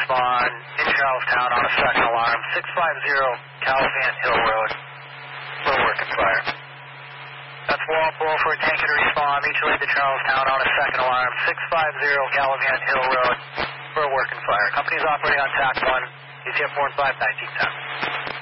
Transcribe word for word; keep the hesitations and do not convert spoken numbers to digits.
respond in Charlestown on a second alarm, six five zero Calavant Hill Road. We're working fire. That's Walpole for a tanker to respond, mutual aid to Charlestown on a second alarm, six five zero Calavant Hill Road. We're working fire. Company's operating on T A C one, E T F four and five, nineteen ten.